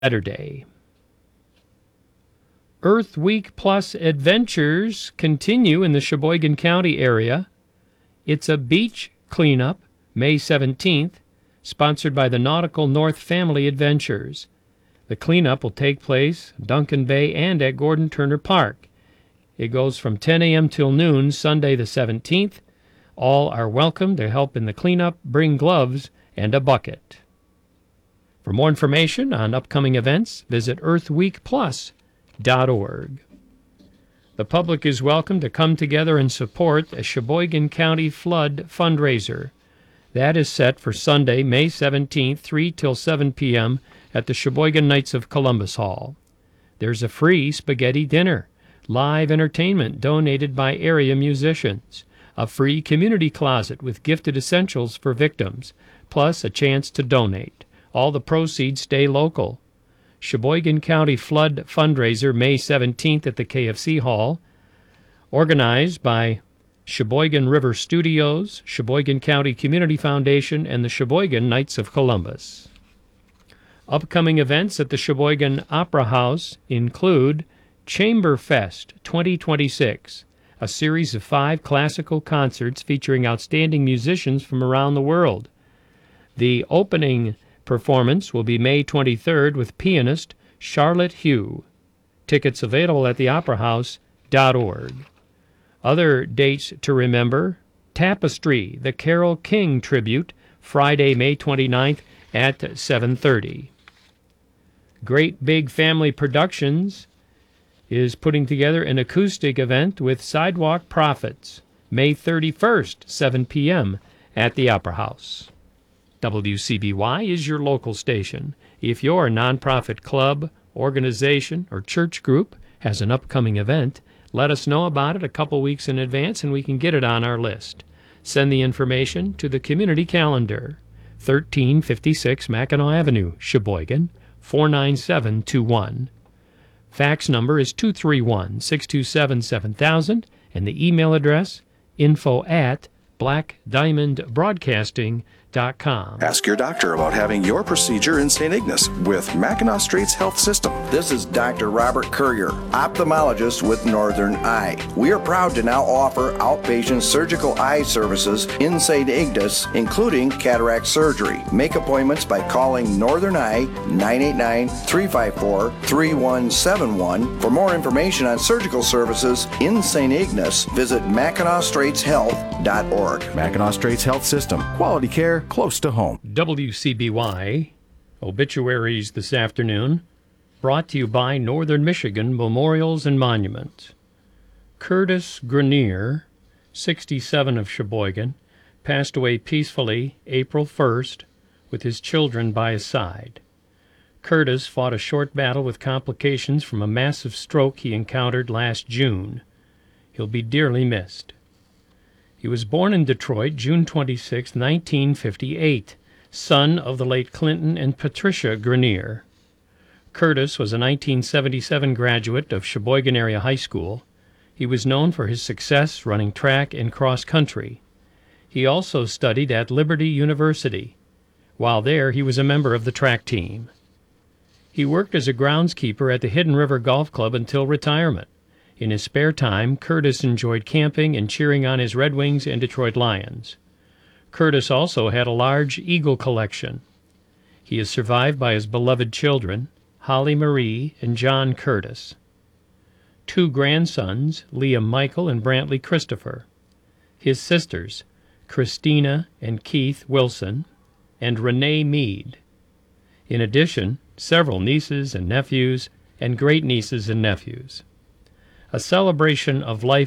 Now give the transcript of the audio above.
Saturday. Earth Week Plus adventures continue in the Sheboygan County area. It's a beach cleanup, May 17th, sponsored by the Nautical North Family Adventures. The cleanup will take place in Duncan Bay and at Gordon Turner Park. It goes from 10 a.m. till noon, Sunday the 17th. All are welcome to help in the cleanup. Bring gloves and a bucket. For more information on upcoming events, visit earthweekplus.org. The public is welcome to come together and support the Sheboygan County Flood fundraiser. That is set for Sunday, May 17th, 3 till 7 p.m. at the Sheboygan Knights of Columbus Hall. There's a free spaghetti dinner, live entertainment donated by area musicians, a free community closet with gifted essentials for victims, plus a chance to donate. All the proceeds stay local. Sheboygan County Flood fundraiser, May 17th at the KFC Hall, organized by Sheboygan River Studios, Sheboygan County Community Foundation, and the Sheboygan Knights of Columbus. Upcoming events at the Sheboygan Opera House include Chamber Fest 2026, a series of 5 classical concerts featuring outstanding musicians from around the world. The opening performance will be May 23rd with pianist Charlotte Hugh. Tickets available at theoperahouse.org. Other dates to remember: Tapestry, the Carole King tribute, Friday, May 29th at 7:30. Great Big Family Productions is putting together an acoustic event with Sidewalk Prophets, May 31st, 7 p.m. at the Opera House. WCBY is your local station. If your nonprofit club, organization, or church group has an upcoming event, let us know about it a couple weeks in advance and we can get it on our list. Send the information to the community calendar, 1356 Mackinac Avenue, Sheboygan, 49721. Fax number is 231-627-7000, and the email address info@blackdiamondbroadcasting.com. Ask your doctor about having your procedure in St. Ignace with Mackinac Straits Health System. This is Dr. Robert Courier, ophthalmologist with Northern Eye. We are proud to now offer outpatient surgical eye services in St. Ignace, including cataract surgery. Make appointments by calling Northern Eye 989-354-3171. For more information on surgical services in St. Ignace, visit MackinacStraitsHealth.org. Mackinac Straits Health System. Quality care close to home. WCBY obituaries this afternoon, brought to you by Northern Michigan Memorials and Monuments. Curtis Grenier, 67 of Sheboygan, passed away peacefully April 1st with his children by his side. Curtis fought a short battle with complications from a massive stroke he encountered last June. He'll be dearly missed. He was born in Detroit, June 26, 1958, son of the late Clinton and Patricia Grenier. Curtis was a 1977 graduate of Sheboygan Area High School. He was known for his success running track and cross country. He also studied at Liberty University. While there, he was a member of the track team. He worked as a groundskeeper at the Hidden River Golf Club until retirement. In his spare time, Curtis enjoyed camping and cheering on his Red Wings and Detroit Lions. Curtis also had a large eagle collection. He is survived by his beloved children, Holly Marie and John Curtis. 2 grandsons, Liam Michael and Brantley Christopher. His sisters, Christina and Keith Wilson, and Renee Mead. In addition, several nieces and nephews and great-nieces and nephews. A celebration of life